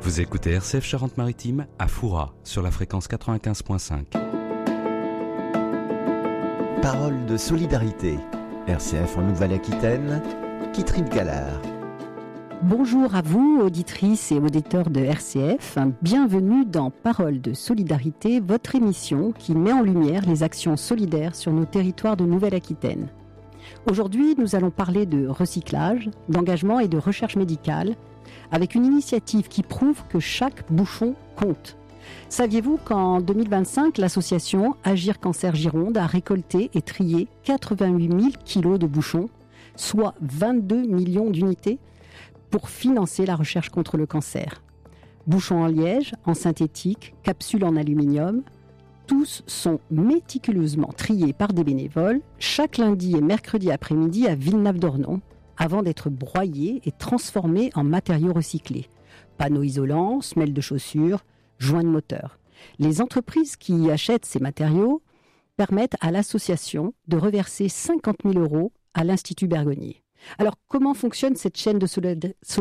Vous écoutez RCF Charente-Maritime à Fouras sur la fréquence 95.5. Parole de solidarité. RCF en Nouvelle-Aquitaine, Kitry de Galard. Bonjour à vous, auditrices et auditeurs de RCF. Bienvenue dans Parole de solidarité, votre émission qui met en lumière les actions solidaires sur nos territoires de Nouvelle-Aquitaine. Aujourd'hui, nous allons parler de recyclage, d'engagement et de recherche médicale, avec une initiative qui prouve que chaque bouchon compte. Saviez-vous qu'en 2025, l'association Agir Cancer Gironde a récolté et trié 88 000 kilos de bouchons, soit 22 millions d'unités, pour financer la recherche contre le cancer. Bouchons en liège, en synthétique, capsules en aluminium, tous sont méticuleusement triés par des bénévoles chaque lundi et mercredi après-midi à Villeneuve-d'Ornon, avant d'être broyés et transformés en matériaux recyclés. Panneaux isolants, semelles de chaussures, joints de moteur. Les entreprises qui achètent ces matériaux permettent à l'association de reverser 50 000 € à l'Institut Bergonié. Alors, comment fonctionne cette chaîne de solidarité ?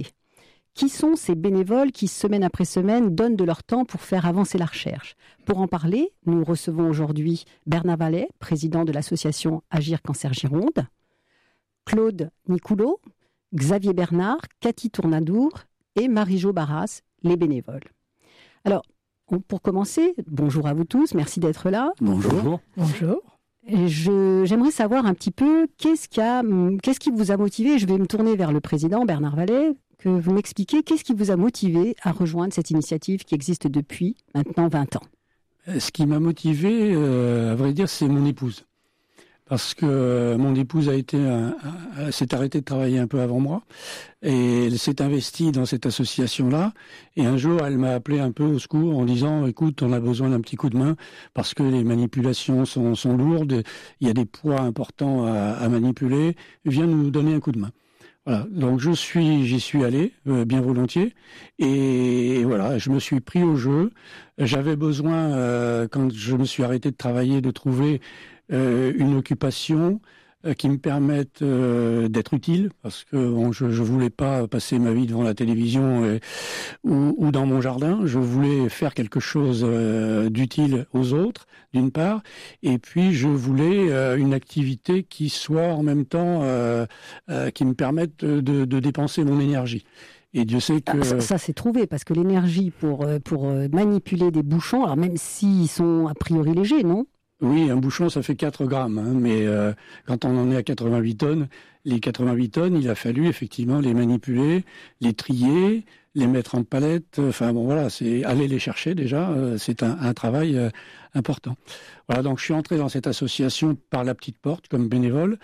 Qui sont ces bénévoles qui, semaine après semaine, donnent de leur temps pour faire avancer la recherche ? Pour en parler, nous recevons aujourd'hui Bernard Vallet, président de l'association Agir Cancer Gironde, Claude Nicoulot, Xavier Bernard, Cathy Tournadour et Marie-Jo Barras, les bénévoles. Alors, pour commencer, bonjour à vous tous, merci d'être là. Bonjour. Bonjour. Et j'aimerais savoir un petit peu qu'est-ce qui vous a motivé. Je vais me tourner vers le président Bernard Vallet, que vous m'expliquiez qu'est-ce qui vous a motivé à rejoindre cette initiative qui existe depuis maintenant 20 ans. Ce qui m'a motivé, à vrai dire, c'est mon épouse. Parce que mon épouse s'est arrêtée de travailler un peu avant moi et elle s'est investie dans cette association-là. Et un jour, elle m'a appelé un peu au secours en disant « Écoute, on a besoin d'un petit coup de main parce que les manipulations sont lourdes, il y a des poids importants à manipuler, viens nous donner un coup de main ». Voilà, donc j'y suis allé bien volontiers et voilà, je me suis pris au jeu. J'avais besoin, quand je me suis arrêté de travailler, de trouver une occupation qui me permette d'être utile, parce que je voulais pas passer ma vie devant la télévision ou dans mon jardin. Je voulais faire quelque chose d'utile aux autres, d'une part, et puis je voulais une activité qui soit en même temps qui me permette de dépenser mon énergie. Et Dieu sait que... Ça c'est trouvé, parce que l'énergie pour manipuler des bouchons, alors même s'ils sont a priori légers, non ? Oui, un bouchon, ça fait 4 grammes, hein, mais quand on en est à 88 tonnes, les 88 tonnes, il a fallu effectivement les manipuler, les trier, les mettre en palette. Enfin bon, voilà, c'est aller les chercher déjà. C'est un travail important. Voilà, donc je suis entré dans cette association par la petite porte comme bénévole,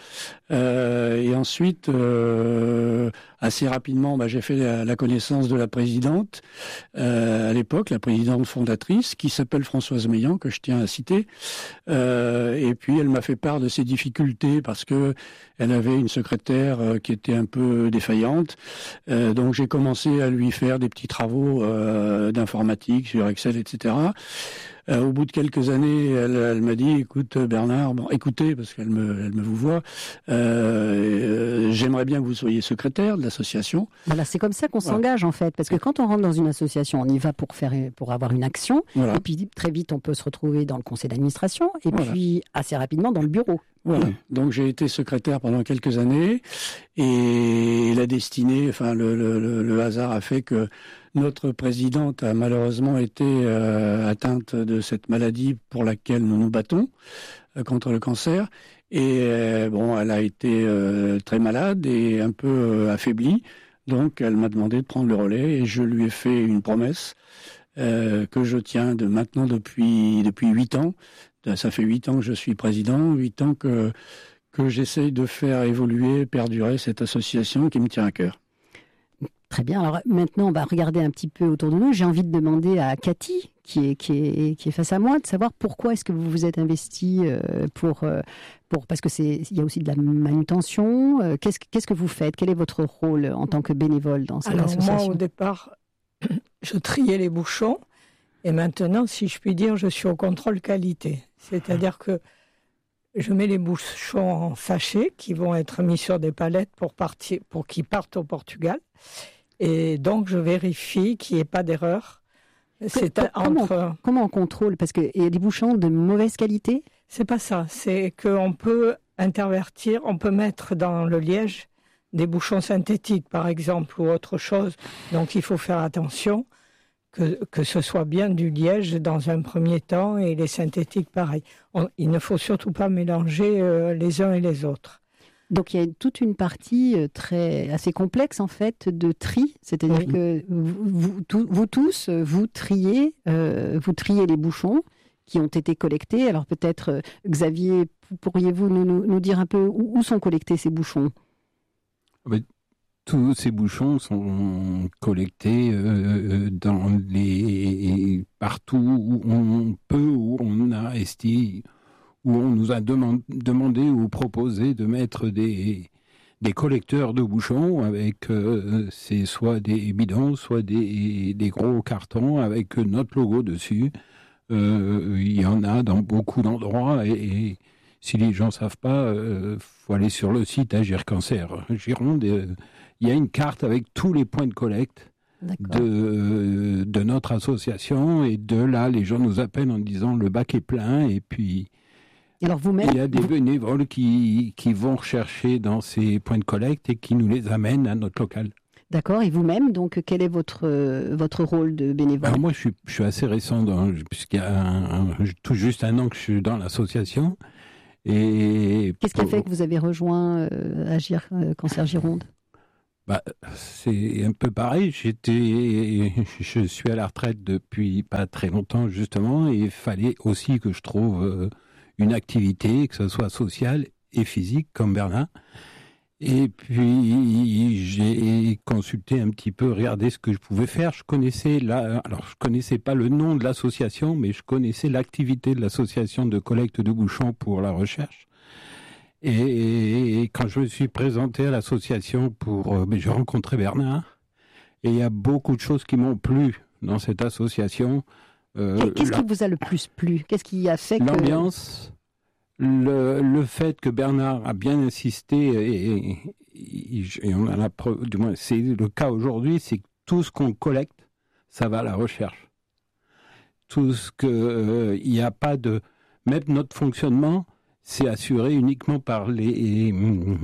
et ensuite assez rapidement, j'ai fait la connaissance de la présidente à l'époque, la présidente fondatrice, qui s'appelle Françoise Meillan, que je tiens à citer. Et puis elle m'a fait part de ses difficultés parce que elle avait une secrétaire qui était un peu défaillante. Donc j'ai commencé à lui faire des petits travaux d'informatique sur Excel, etc. Au bout de quelques années, elle m'a dit, écoute Bernard, écoutez, parce qu'elle me vous voit, j'aimerais bien que vous soyez secrétaire de l'association. Voilà, c'est comme ça qu'on s'engage en fait, parce que quand on rentre dans une association, on y va pour avoir une action, et puis très vite on peut se retrouver dans le conseil d'administration, et puis assez rapidement dans le bureau. Voilà. Donc j'ai été secrétaire pendant quelques années, et la destinée, enfin le hasard a fait que notre présidente a malheureusement été atteinte de cette maladie pour laquelle nous nous battons contre le cancer. Et elle a été très malade et un peu affaiblie. Donc elle m'a demandé de prendre le relais et je lui ai fait une promesse que je tiens maintenant depuis 8 ans. Ça fait 8 ans que je suis président, 8 ans que j'essaye de faire évoluer, perdurer cette association qui me tient à cœur. Très bien. Alors maintenant, on va regarder un petit peu autour de nous. J'ai envie de demander à Cathy, qui est face à moi, de savoir pourquoi est-ce que vous vous êtes investi parce que il y a aussi de la manutention. Qu'est-ce que vous faites ? Quel est votre rôle en tant que bénévole dans cette association ? Moi, au départ, je triais les bouchons. Et maintenant, si je puis dire, je suis au contrôle qualité. C'est-à-dire que je mets les bouchons en sachets qui vont être mis sur des palettes pour qu'ils partent au Portugal. Et donc, je vérifie qu'il n'y ait pas d'erreur. Comment on contrôle? Parce qu'il y a des bouchons de mauvaise qualité? C'est pas ça. C'est qu'on peut intervertir, on peut mettre dans le liège des bouchons synthétiques, par exemple, ou autre chose. Donc, il faut faire attention que ce soit bien du liège dans un premier temps et les synthétiques pareil. Il ne faut surtout pas mélanger les uns et les autres. Donc il y a toute une partie assez complexe en fait de tri, c'est-à-dire que vous tous triez les bouchons qui ont été collectés. Alors peut-être Xavier, pourriez-vous nous dire un peu où sont collectés ces bouchons? Tous ces bouchons sont collectés partout où on peut, où on a estimé, où on nous a demandé ou proposé de mettre des collecteurs de bouchons avec c'est soit des bidons, soit des gros cartons avec notre logo dessus. Il y en a dans beaucoup d'endroits et si les gens ne savent pas, faut aller sur le site Agir Cancer Gironde. Il y a une carte avec tous les points de collecte de notre association et de là, les gens nous appellent en disant le bac est plein et puis alors vous-même, il y a des bénévoles qui vont rechercher dans ces points de collecte et qui nous les amènent à notre local. D'accord, et vous-même, donc quel est votre rôle de bénévole? Alors moi je suis assez récent, puisqu'il y a tout juste un an que je suis dans l'association. Et qu'est-ce qui a fait que vous avez rejoint Agir Cancer Gironde? C'est un peu pareil. Je suis à la retraite depuis pas très longtemps justement, et il fallait aussi que je trouve une activité, que ce soit sociale et physique, comme Bernard. Et puis j'ai consulté un petit peu, regardé ce que je pouvais faire. Je connaissais pas le nom de l'association, mais je connaissais l'activité de l'association de collecte de bouchons pour la recherche. Et quand je me suis présenté à l'association j'ai rencontré Bernard, et il y a beaucoup de choses qui m'ont plu dans cette association. Qu'est-ce qui vous a le plus plu? Qu'est-ce qui a fait que... L'ambiance, le fait que Bernard a bien insisté, et on a la preuve, du moins c'est le cas aujourd'hui, c'est que tout ce qu'on collecte, ça va à la recherche. Tout ce que... il n'y a pas de... Même notre fonctionnement, c'est assuré uniquement par les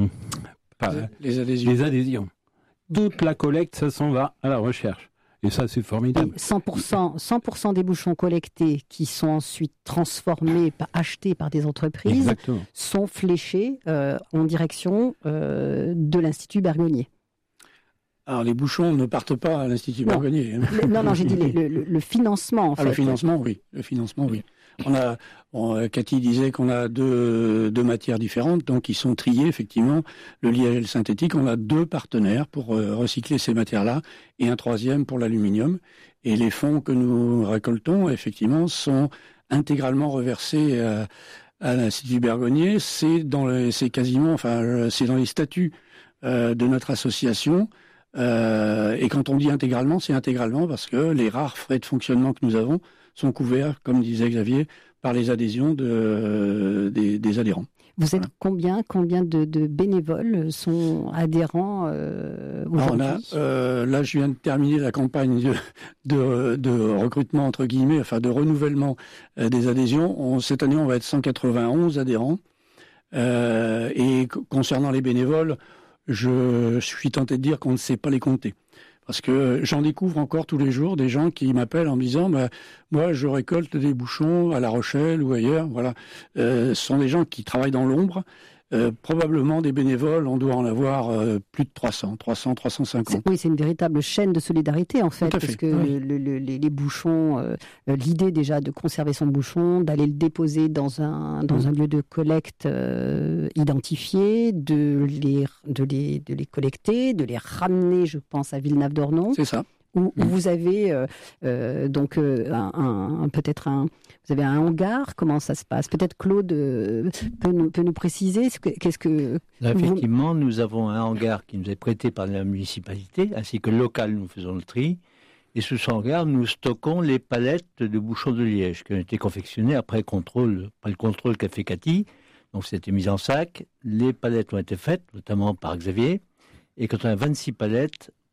adhésions. Toute la collecte, ça s'en va à la recherche. Et ça, c'est formidable. Et 100% des bouchons collectés qui sont ensuite transformés, achetés par des entreprises, exactement, sont fléchés en direction de l'Institut Bergonié. Alors, les bouchons ne partent pas à l'Institut Bergonié. Non, j'ai dit le financement, en fait. Le financement, oui. Cathy disait qu'on a deux matières différentes, donc ils sont triés, effectivement, le liège et le synthétique. On a 2 partenaires pour recycler ces matières-là, et un 3e pour l'aluminium. Et les fonds que nous récoltons, effectivement, sont intégralement reversés à l'Institut Bergonié. C'est dans les statuts de notre association. Et quand on dit intégralement, c'est intégralement parce que les rares frais de fonctionnement que nous avons sont couverts, comme disait Xavier, par les adhésions des adhérents. Vous êtes combien de bénévoles sont adhérents aujourd'hui? Là, je viens de terminer la campagne de recrutement, entre guillemets, enfin de renouvellement des adhésions. Cette année, on va être 191 adhérents. Et concernant les bénévoles, je suis tenté de dire qu'on ne sait pas les compter. Parce que j'en découvre encore tous les jours des gens qui m'appellent en me disant moi je récolte des bouchons à La Rochelle ou ailleurs. Voilà, ce sont des gens qui travaillent dans l'ombre. Probablement des bénévoles, on doit en avoir plus de 350. Oui, c'est une véritable chaîne de solidarité en fait, parce que les bouchons, l'idée déjà de conserver son bouchon, d'aller le déposer dans un lieu de collecte identifié, de les collecter, de les ramener, je pense, à Villeneuve-d'Ornon. C'est ça. Où vous avez vous avez un hangar. Comment ça se passe? Peut-être Claude peut nous préciser qu'est-ce que... Effectivement, nous avons un hangar qui nous est prêté par la municipalité, ainsi que local, nous faisons le tri. Et sous ce hangar, nous stockons les palettes de bouchons de liège qui ont été confectionnées après le contrôle qu'a fait Cathy. Donc, c'était mis en sac. Les palettes ont été faites, notamment par Xavier. Et quand on a 26 palettes,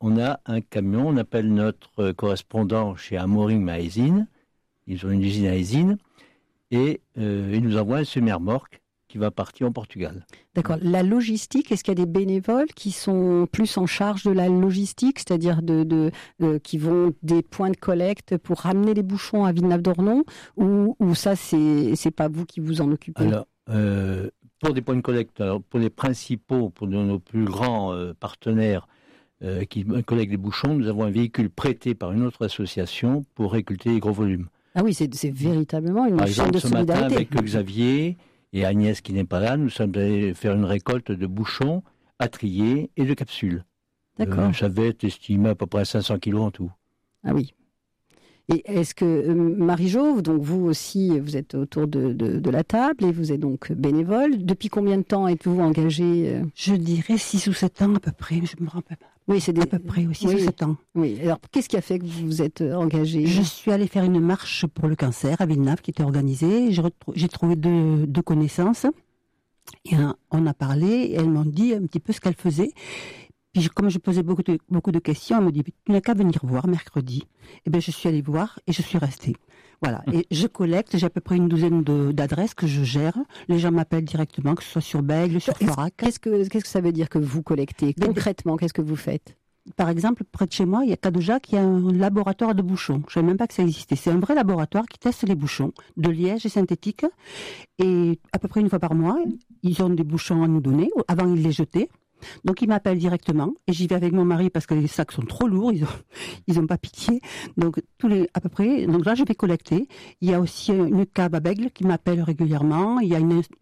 on a un camion, on appelle notre correspondant chez Amorim Maïzine, ils ont une usine à Aizine, et ils nous envoient un semi-remorque qui va partir en Portugal. D'accord. La logistique, est-ce qu'il y a des bénévoles qui sont plus en charge de la logistique, c'est-à-dire qui vont des points de collecte pour ramener les bouchons à Villeneuve-d'Ornon, ou ça, c'est pas vous qui vous en occupez? Alors, pour des points de collecte, pour les principaux, pour nos plus grands partenaires qui collectent des bouchons, nous avons un véhicule prêté par une autre association pour récolter les gros volumes. Ah oui, c'est véritablement une Par chaîne exemple, de ce matin, solidarité. avec Xavier et Agnès qui n'est pas là, nous sommes allés faire une récolte de bouchons à trier et de capsules. D'accord. Ça va être estimé à peu près à 500 kilos en tout. Ah oui. Et est-ce que, Marie-Jo, donc vous aussi, vous êtes autour de la table et vous êtes donc bénévole. Depuis combien de temps êtes-vous engagé? Je dirais 6 ou 7 ans à peu près, je me rappelle pas. Oui, c'est À peu près, 6 oui. ou 7 ans. Oui. Alors, qu'est-ce qui a fait que vous vous êtes engagé? Je suis allée faire une marche pour le cancer à Villeneuve qui était organisée. J'ai trouvé deux connaissances. Et on a parlé, et elles m'ont dit un petit peu ce qu'elles faisaient. Puis comme je posais beaucoup de questions, elle me dit « Tu n'as qu'à venir voir mercredi ». Et bien je suis allée voir et je suis restée. Voilà. Et je collecte, j'ai à peu près une douzaine d'adresses que je gère. Les gens m'appellent directement, que ce soit sur Bègle, sur Florac. Qu'est-ce que ça veut dire que vous collectez? Concrètement, qu'est-ce que vous faites? Par exemple, près de chez moi, il y a Cadejac, il y a un laboratoire de bouchons. Je ne savais même pas que ça existait. C'est un vrai laboratoire qui teste les bouchons de liège et synthétique. Et à peu près une fois par mois, ils ont des bouchons à nous donner. Avant, ils les jetaient. Donc, ils m'appellent directement. Et j'y vais avec mon mari parce que les sacs sont trop lourds. Ils ont pas pitié. Donc, à peu près. Donc là, je vais collecter. Il y a aussi une cave à Bègle qui m'appelle régulièrement. Il y a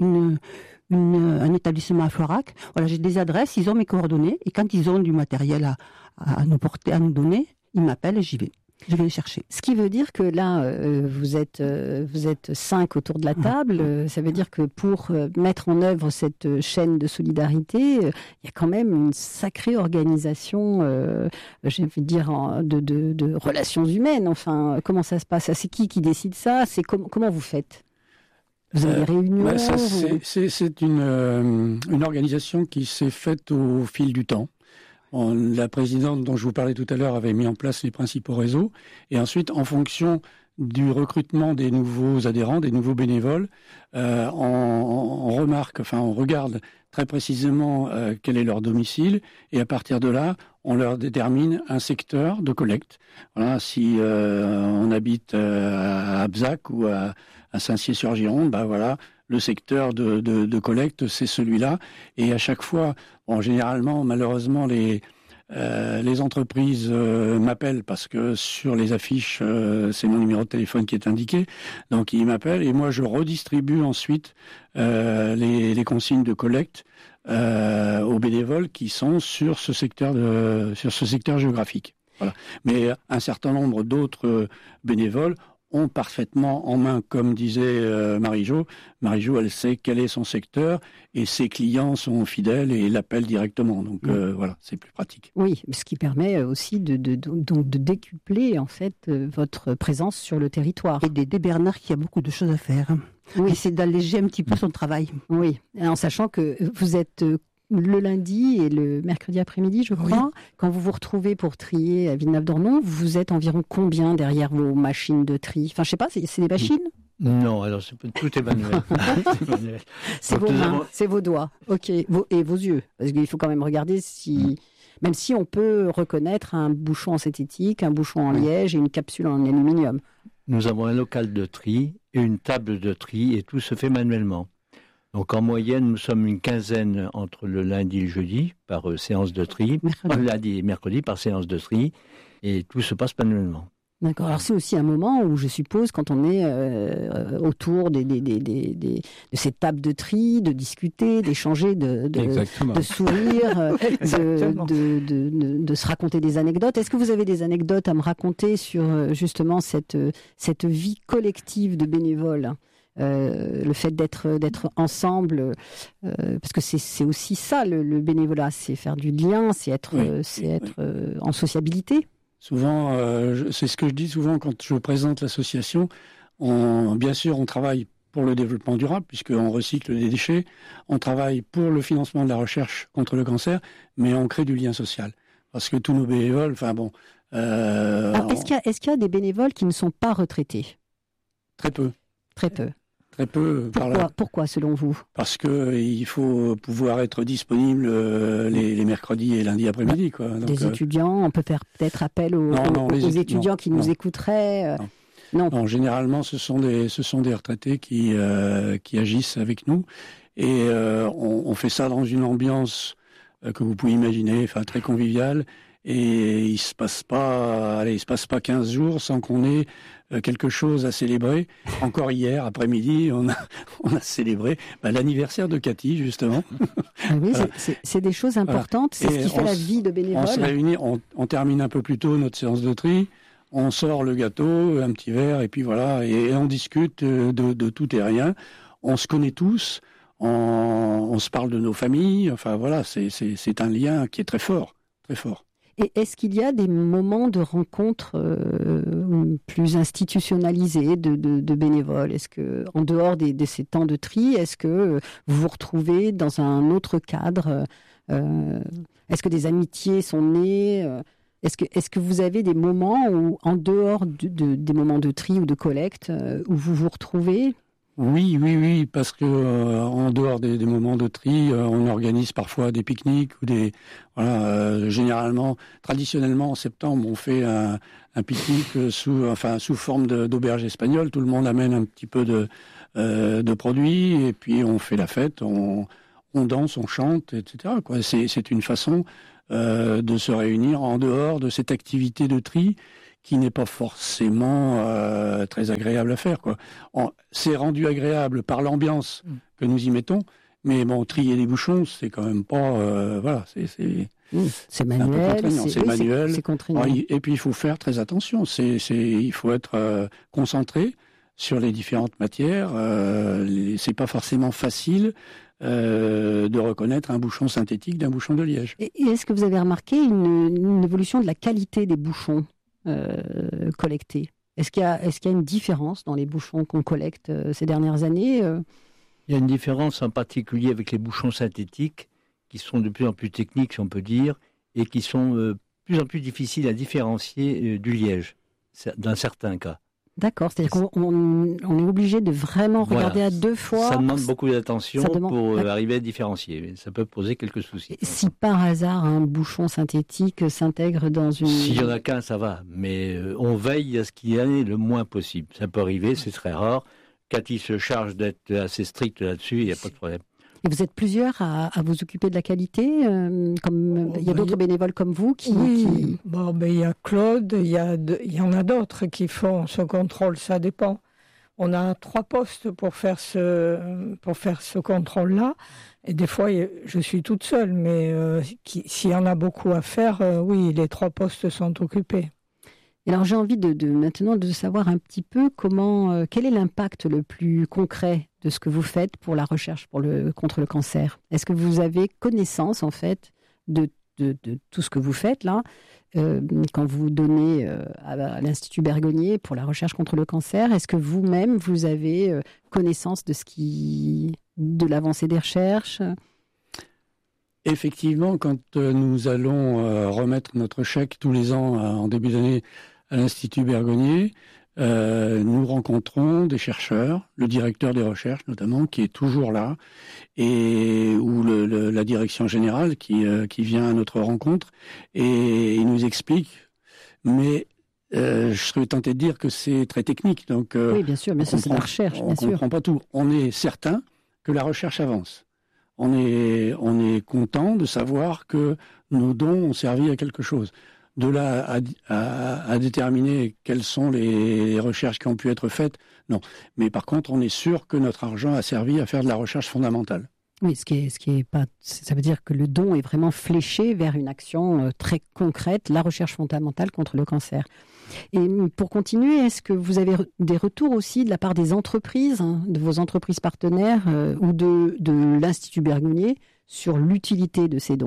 un établissement à Florac. Voilà, j'ai des adresses, ils ont mes coordonnées, et quand ils ont du matériel à nous porter, à nous donner, ils m'appellent et j'y vais. Je vais les chercher. Ce qui veut dire que là, vous êtes 5 autour de la table. Ça veut dire que pour mettre en œuvre cette chaîne de solidarité, il y a quand même une sacrée organisation, j'ai envie de dire, de relations humaines. Enfin, comment ça se passe? C'est qui décide ça? C'est comment vous faites? Vous avez des réunions? C'est une organisation qui s'est faite au fil du temps. La présidente dont je vous parlais tout à l'heure avait mis en place les principaux réseaux. Et ensuite, en fonction du recrutement des nouveaux adhérents, des nouveaux bénévoles, on regarde très précisément quel est leur domicile. Et à partir de là, on leur détermine un secteur de collecte. Voilà, si on habite à Abzac ou à Saint-Cyr-sur-Gironde, voilà, le secteur de collecte, c'est celui-là. Et à chaque fois, généralement, malheureusement, les entreprises m'appellent parce que sur les affiches, c'est mon numéro de téléphone qui est indiqué. Donc, ils m'appellent et moi, je redistribue ensuite les consignes de collecte aux bénévoles qui sont sur ce secteur géographique. Voilà. Mais un certain nombre d'autres bénévoles ont parfaitement en main, comme disait Marie-Jo. Marie-Jo, elle sait quel est son secteur et ses clients sont fidèles et l'appellent directement. Donc voilà, c'est plus pratique. Oui, ce qui permet aussi de décupler en fait votre présence sur le territoire. Et d'aider Bernard qui a beaucoup de choses à faire. Oui. Et c'est d'alléger un petit peu son travail. Oui, en sachant que vous êtes le lundi et le mercredi après-midi, je crois, quand vous vous retrouvez pour trier à Villeneuve-d'Ornon, vous êtes environ combien derrière vos machines de tri? Enfin, je sais pas, c'est des machines? Non, alors tout est manuel. C'est vos mains, c'est vos doigts, ok, et vos yeux, parce qu'il faut quand même regarder si... Même si on peut reconnaître un bouchon en synthétique, un bouchon en liège et une capsule en aluminium. Nous avons un local de tri et une table de tri et tout se fait manuellement. Donc en moyenne, nous sommes une quinzaine entre le lundi et le jeudi par séance de tri, lundi et mercredi par séance de tri, et tout se passe manuellement. D'accord. Alors c'est aussi un moment où je suppose quand on est autour de ces tables de tri, de discuter, d'échanger, de sourire, de se raconter des anecdotes. Est-ce que vous avez des anecdotes à me raconter sur justement cette vie collective de bénévoles? Le fait d'être ensemble, parce que c'est aussi ça le bénévolat, c'est faire du lien, c'est être en sociabilité. Souvent, c'est ce que je dis souvent quand je présente l'association. Bien sûr, on travaille pour le développement durable, puisqu'on recycle des déchets. On travaille pour le financement de la recherche contre le cancer, mais on crée du lien social. parce que tous nos bénévoles, Alors, est-ce qu'il y a des bénévoles qui ne sont pas retraités? Très peu. Très peu. Très peu. Pourquoi, selon vous? Parce que il faut pouvoir être disponible les mercredis et lundis après-midi, quoi. Donc, des étudiants, on peut faire peut-être appel aux étudiants qui nous écouteraient. Non, généralement, ce sont des retraités qui agissent avec nous, et on fait ça dans une ambiance que vous pouvez imaginer, très conviviale. Et il se passe pas 15 jours sans qu'on ait quelque chose à célébrer. Encore hier après-midi, on a célébré l'anniversaire de Cathy, justement. Ah oui, voilà. C'est des choses importantes. C'est ce qui fait la vie de bénévole. On se réunit, on termine un peu plus tôt notre séance de tri. On sort le gâteau, un petit verre, et puis voilà, et on discute de tout et rien. On se connaît tous, on se parle de nos familles. Enfin voilà, c'est un lien qui est très fort, très fort. Et est-ce qu'il y a des moments de rencontre plus institutionnalisés de bénévoles? Est-ce que, en dehors de ces temps de tri, est-ce que vous vous retrouvez dans un autre cadre? Est-ce que des amitiés sont nées? Est-ce que vous avez des moments où, en dehors des moments de tri ou de collecte, où vous vous retrouvez? Oui, parce que en dehors des moments de tri, on organise parfois des pique-niques ou traditionnellement en septembre, on fait un pique-nique sous forme d'auberge espagnole. Tout le monde amène un petit peu de produits et puis on fait la fête, on danse, on chante, etc. C'est une façon de se réunir en dehors de cette activité de tri qui n'est pas forcément très agréable à faire, quoi. C'est rendu agréable par l'ambiance que nous y mettons, mais trier les bouchons, c'est quand même pas... c'est manuel, c'est manuel. C'est contraignant. Et puis il faut faire très attention, il faut être concentré sur les différentes matières. C'est pas forcément facile de reconnaître un bouchon synthétique d'un bouchon de liège. Et est-ce que vous avez remarqué une évolution de la qualité des bouchons collectés? Est-ce qu'il y a une différence dans les bouchons qu'on collecte ces dernières années? Il y a une différence en particulier avec les bouchons synthétiques qui sont de plus en plus techniques, si on peut dire, et qui sont de plus en plus difficiles à différencier du liège, dans certains cas. D'accord, c'est-à-dire qu'on est obligé de vraiment regarder à deux fois. Ça demande beaucoup d'attention pour arriver à différencier. Ça peut poser quelques soucis. Et si par hasard un bouchon synthétique s'intègre dans une... S'il y en a qu'un, ça va. Mais on veille à ce qu'il y en ait le moins possible. Ça peut arriver, c'est très rare. Cathy se charge d'être assez stricte là-dessus, il n'y a pas de problème. Et vous êtes plusieurs à vous occuper de la qualité, il y a d'autres bénévoles comme vous qui... Oui, il y a Claude, il y en a d'autres qui font ce contrôle, ça dépend. On a 3 postes pour faire ce contrôle-là, et des fois je suis toute seule, mais s'il y en a beaucoup à faire, oui, les 3 postes sont occupés. Alors j'ai envie maintenant de savoir un petit peu quel est l'impact le plus concret de ce que vous faites pour la recherche contre le cancer. Est-ce que vous avez connaissance en fait de tout ce que vous faites là quand vous donnez à l'Institut Bergonié pour la recherche contre le cancer? Est-ce que vous-même vous avez connaissance de l'avancée des recherches? Effectivement, quand nous allons remettre notre chèque tous les ans en début d'année à l'Institut Bergonié, nous rencontrons des chercheurs, le directeur des recherches notamment, qui est toujours là, ou la direction générale qui vient à notre rencontre, et il nous explique, mais je serais tenté de dire que c'est très technique. Donc, oui, bien sûr, c'est la recherche, bien sûr. On ne comprend pas tout. On est certain que la recherche avance. On est content de savoir que nos dons ont servi à quelque chose. De là à déterminer quelles sont les recherches qui ont pu être faites, non. Mais par contre, on est sûr que notre argent a servi à faire de la recherche fondamentale. Oui, ce qui est pas, ça veut dire que le don est vraiment fléché vers une action très concrète, la recherche fondamentale contre le cancer. Et pour continuer, est-ce que vous avez des retours aussi de la part des entreprises, de vos entreprises partenaires ou de l'Institut Bergonié sur l'utilité de ces dons?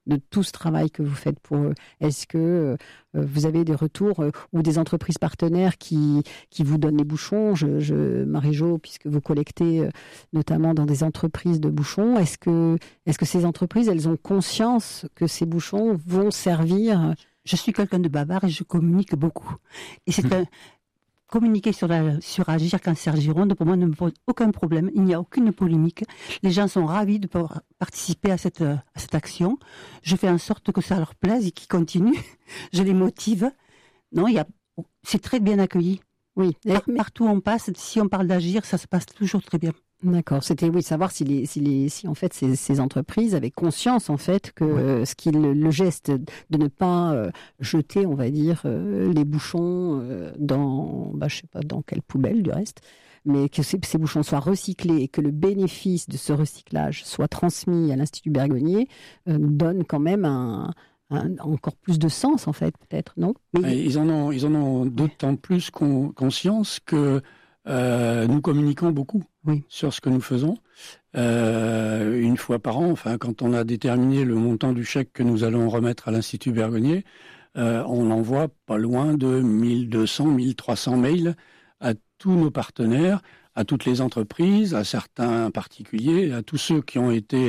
de tout ce travail que vous faites pour eux? Est-ce que vous avez des retours ou des entreprises partenaires qui vous donnent les bouchons? Marie-Jo, puisque vous collectez notamment dans des entreprises de bouchons, est-ce que ces entreprises, elles ont conscience que ces bouchons vont servir? Je suis quelqu'un de bavard et je communique beaucoup. Et c'est communiquer sur Agir Cancer Gironde, pour moi, ne me pose aucun problème. Il n'y a aucune polémique. Les gens sont ravis de pouvoir participer à cette action. Je fais en sorte que ça leur plaise et qu'ils continuent. Je les motive. Non, c'est très bien accueilli. Oui. Partout où on passe, si on parle d'Agir, ça se passe toujours très bien. D'accord. C'était savoir si en fait ces entreprises avaient conscience en fait que le geste de ne pas jeter, on va dire, les bouchons dans, je sais pas dans quelle poubelle du reste, mais que ces bouchons soient recyclés et que le bénéfice de ce recyclage soit transmis à l'Institut Bergonié donne quand même encore plus de sens en fait, peut-être, non? Mais ils en ont d'autant plus conscience que nous communiquons beaucoup sur ce que nous faisons. Une fois par an, quand on a déterminé le montant du chèque que nous allons remettre à l'Institut Bergonié, on envoie pas loin de 1200, 1300 mails à tous nos partenaires, à toutes les entreprises, à certains particuliers, à tous ceux qui ont été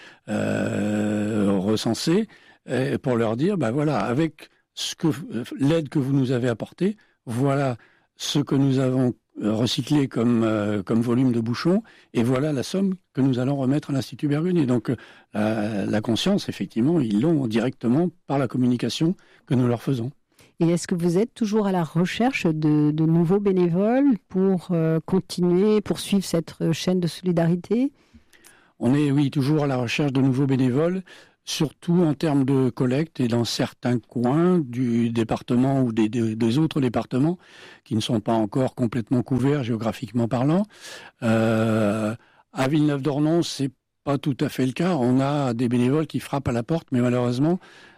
recensés, pour leur dire, voilà, avec l'aide que vous nous avez apportée, voilà ce que nous avons recyclé comme volume de bouchons, et voilà la somme que nous allons remettre à l'Institut Bergonié. Donc la conscience, effectivement, ils l'ont directement par la communication que nous leur faisons. Et est-ce que vous êtes toujours à la recherche de nouveaux bénévoles pour poursuivre cette chaîne de solidarité? On est, toujours à la recherche de nouveaux bénévoles, surtout en termes de collecte et dans certains coins du département ou des autres départements qui ne sont pas encore complètement couverts géographiquement parlant. À Villeneuve-d'Ornon, c'est pas tout à fait le cas. On a des bénévoles qui frappent à la porte, mais malheureusement,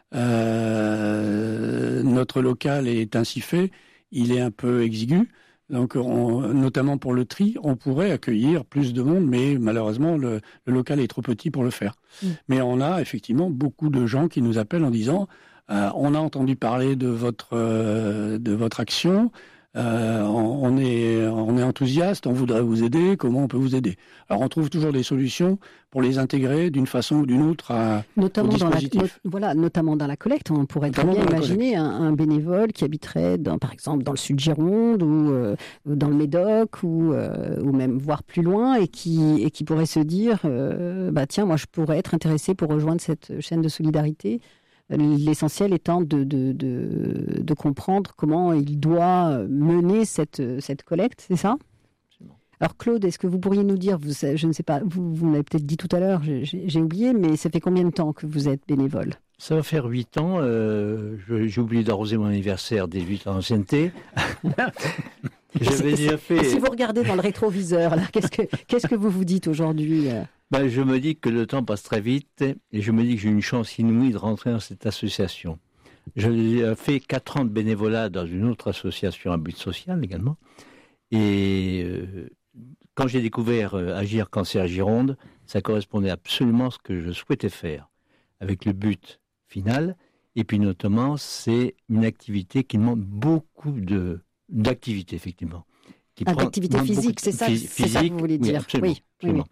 notre local est ainsi fait. Il est un peu exigu. Donc, notamment pour le tri, on pourrait accueillir plus de monde, mais malheureusement, le local est trop petit pour le faire. Mais on a effectivement beaucoup de gens qui nous appellent en disant on a entendu parler de votre action, on est enthousiaste, on voudrait vous aider, comment on peut vous aider? Alors, on trouve toujours des solutions pour les intégrer d'une façon ou d'une autre au dispositif. Notamment dans la collecte. On pourrait très bien imaginer un bénévole qui habiterait, par exemple, dans le sud Gironde ou dans le Médoc ou même voire plus loin et qui pourrait se dire tiens, moi je pourrais être intéressé pour rejoindre cette chaîne de solidarité. L'essentiel étant de comprendre comment il doit mener cette collecte, c'est ça? Alors Claude, est-ce que vous pourriez nous dire, je ne sais pas, vous l'avez peut-être dit tout à l'heure, j'ai oublié, mais ça fait combien de temps que vous êtes bénévole? Ça va faire 8 ans. J'ai oublié d'arroser mon anniversaire, 18 ans d'ancienneté. J'avais déjà fait... Si vous regardez dans le rétroviseur, là, qu'est-ce que vous vous dites aujourd'hui? Je me dis que le temps passe très vite et je me dis que j'ai une chance inouïe de rentrer dans cette association. J'ai fait 4 ans de bénévolat dans une autre association à but social également. Et quand j'ai découvert Agir Cancer Gironde, ça correspondait absolument à ce que je souhaitais faire, avec le but final. Et puis notamment, c'est une activité qui demande beaucoup d'activité, effectivement. D'activité physique, c'est ça que vous voulez dire? Oui, absolument.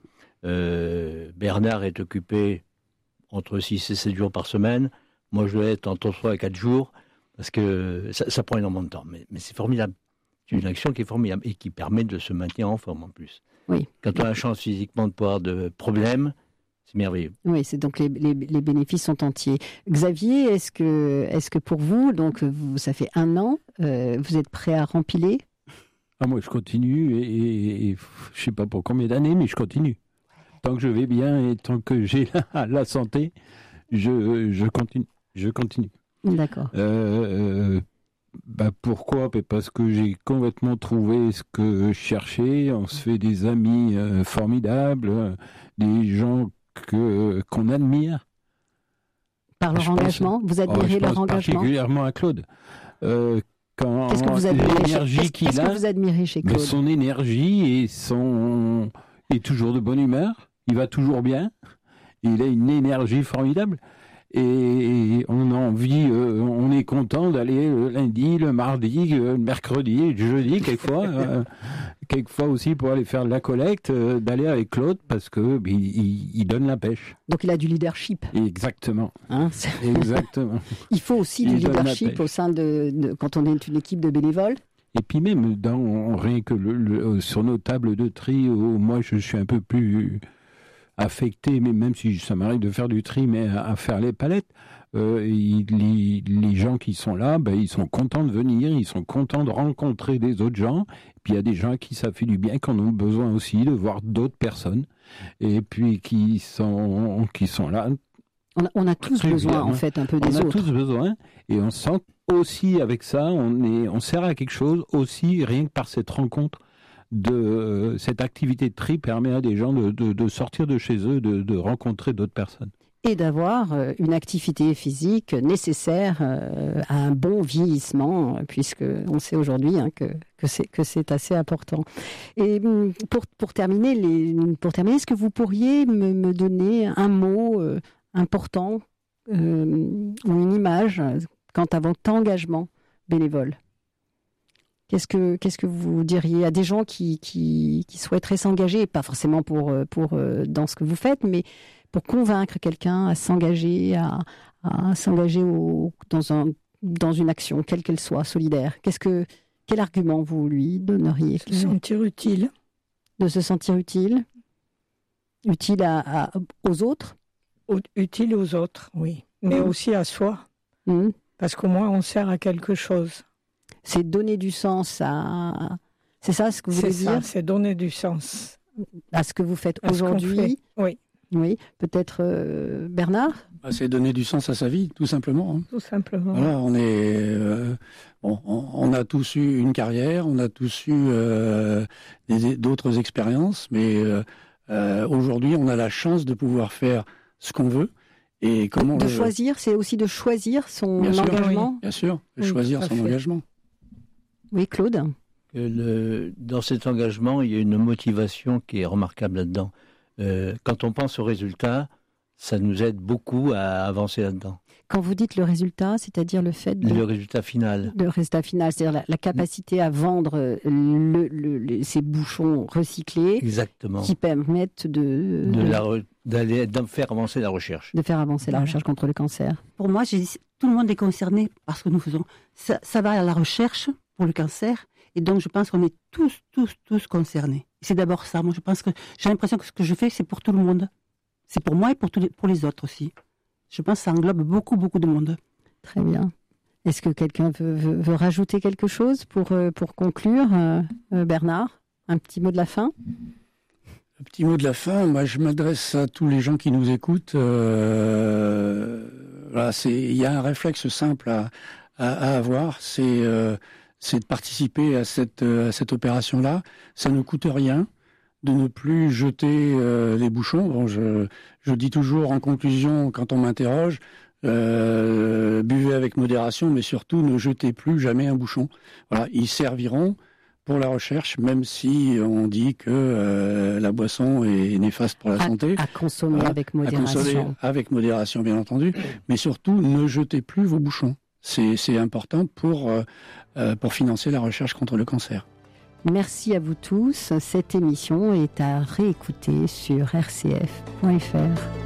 Bernard est occupé entre 6 et 7 jours par semaine. Moi, je dois être entre 3 et 4 jours, parce que ça prend énormément de temps. Mais c'est formidable. C'est une action qui est formidable et qui permet de se maintenir en forme en plus. Oui. Quand on a la chance physiquement de pas avoir de problème, c'est merveilleux. Oui, c'est donc les bénéfices sont entiers. Xavier, est-ce que pour vous, donc ça fait 1 an, vous êtes prêt à rempiler? Moi, je continue et je sais pas pour combien d'années, mais je continue. Tant que je vais bien et tant que j'ai la santé, je continue. D'accord. Pourquoi? Parce que j'ai complètement trouvé ce que je cherchais. On se fait des amis formidables, des gens qu'on admire. Par leur engagement? Vous admirez leur engagement? Particulièrement à Claude. Qu'est-ce que vous admirez chez Claude? Son énergie est toujours de bonne humeur. Il va toujours bien. Il a une énergie formidable. et on a envie, on est content d'aller le lundi, le mardi, le mercredi, le jeudi, quelquefois aussi pour aller faire de la collecte, d'aller avec Claude parce que il donne la pêche. Donc il a du leadership. Exactement. Hein, exactement. Il faut aussi du leadership au sein de quand on est une équipe de bénévoles. Et puis même rien que sur nos tables de tri, moi je suis un peu plus affecté, mais même si ça m'arrive de faire du tri, mais à faire les palettes, les gens qui sont là, ils sont contents de venir, ils sont contents de rencontrer des autres gens. Puis il y a des gens à qui ça fait du bien, qui en ont besoin aussi de voir d'autres personnes, et puis qui sont là. On a tous besoin, en fait, un peu des autres. On a tous besoin, et on sent aussi avec ça, on sert à quelque chose aussi, rien que par cette rencontre. Cette activité de tri permet à des gens de sortir de chez eux, de rencontrer d'autres personnes. Et d'avoir une activité physique nécessaire à un bon vieillissement, puisque on sait aujourd'hui que c'est assez important. Et pour terminer, est-ce que vous pourriez me donner un mot important ou une image quant à votre engagement bénévole ? Qu'est-ce que vous diriez à des gens qui souhaiteraient s'engager, pas forcément pour dans ce que vous faites, mais pour convaincre quelqu'un à s'engager, à s'engager dans une action, quelle qu'elle soit, solidaire. Quel argument vous lui donneriez ? Se sentir utile. De se sentir utile ? Utile aux autres ? Utile aux autres, oui. Mais aussi à soi. Parce qu'au moins, on sert à quelque chose. C'est donner du sens à... C'est ça ce que vous voulez dire ? C'est ça, c'est donner du sens. À ce que vous faites aujourd'hui ? Oui. Oui, peut-être Bernard ? C'est donner du sens à sa vie, tout simplement. Tout simplement. Voilà, on a tous eu une carrière, on a tous eu d'autres expériences, mais aujourd'hui, on a la chance de pouvoir faire ce qu'on veut. Et comment choisir, c'est aussi de choisir son engagement. Oui, bien sûr, choisir son engagement. Oui, Claude ? Dans cet engagement, il y a une motivation qui est remarquable là-dedans. Quand on pense au résultat, ça nous aide beaucoup à avancer là-dedans. Quand vous dites le résultat, c'est-à-dire le fait Le résultat final. Le résultat final, c'est-à-dire la capacité à vendre ces bouchons recyclés. Exactement. Qui permettent de faire avancer la recherche. De faire avancer la recherche contre le cancer. Pour moi, tout le monde est concerné par ce que nous faisons. Ça va à la recherche pour le cancer. Et donc, je pense qu'on est tous concernés. C'est d'abord ça. Moi, je pense que j'ai l'impression que ce que je fais, c'est pour tout le monde. C'est pour moi et pour les autres aussi. Je pense que ça englobe beaucoup de monde. Très bien. Est-ce que quelqu'un veut rajouter quelque chose pour conclure Bernard, un petit mot de la fin ? Un petit mot de la fin, moi, je m'adresse à tous les gens qui nous écoutent. Voilà, il y a un réflexe simple à avoir, c'est de participer à cette opération-là. Ça ne coûte rien de ne plus jeter les bouchons. Bon, je dis toujours en conclusion, quand on m'interroge, buvez avec modération, mais surtout ne jetez plus jamais un bouchon. Voilà, ils serviront pour la recherche, même si on dit que la boisson est néfaste pour la santé. À consommer avec modération. À consommer avec modération, bien entendu. Mais surtout, ne jetez plus vos bouchons. C'est important pour financer la recherche contre le cancer. Merci à vous tous. Cette émission est à réécouter sur rcf.fr.